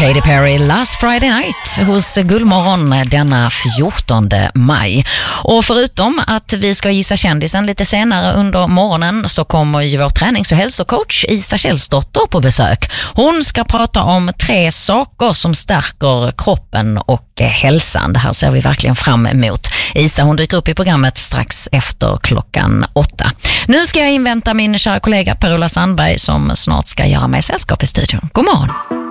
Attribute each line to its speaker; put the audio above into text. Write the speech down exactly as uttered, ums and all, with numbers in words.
Speaker 1: Katy Perry Last Friday Night hos Guldmorgon denna fjortonde maj. Och förutom att vi ska gissa kändisen lite senare under morgonen så kommer ju vår tränings- och hälsocoach Isa Källsdotter på besök. Hon ska prata om tre saker som stärker kroppen och hälsan. Det här ser vi verkligen fram emot. Isa hon dyker upp i programmet strax efter klockan åtta. Nu ska jag invänta min kära kollega Per-Ola Sandberg som snart ska göra mig sällskap i studion. God morgon!